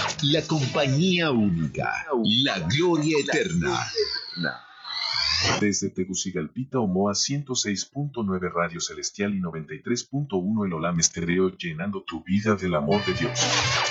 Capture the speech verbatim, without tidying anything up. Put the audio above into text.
La compañía única, la gloria eterna. Desde Tegucigalpita, Omoa ciento seis punto nueve Radio Celestial y noventa y tres punto uno El Olam Estéreo, llenando tu vida del amor de Dios.